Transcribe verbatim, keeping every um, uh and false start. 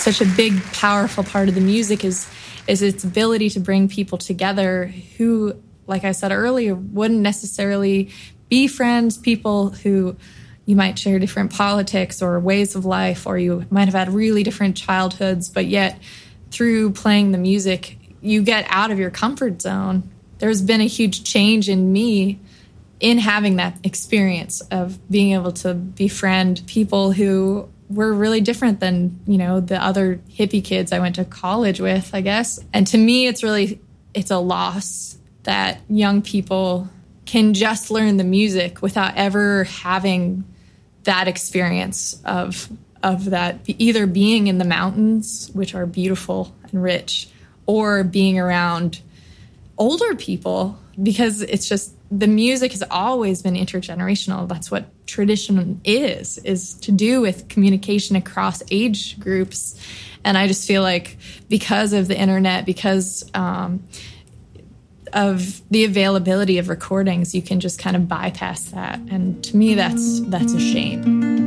such a big, powerful part of the music is is its ability to bring people together who, like I said earlier, wouldn't necessarily be friends, people who you might share different politics or ways of life, or you might have had really different childhoods, but yet through playing the music, you get out of your comfort zone. There's been a huge change in me in having that experience of being able to befriend people who were really different than, you know, the other hippie kids I went to college with, I guess. And to me, it's really, it's a loss that young people can just learn the music without ever having that experience of of that, either being in the mountains, which are beautiful and rich, or being around older people, because it's just, the music has always been intergenerational. That's what tradition is, is to do with communication across age groups. And I just feel like because of the internet, because um, of the availability of recordings, you can just kind of bypass that. And to me, that's that's a shame.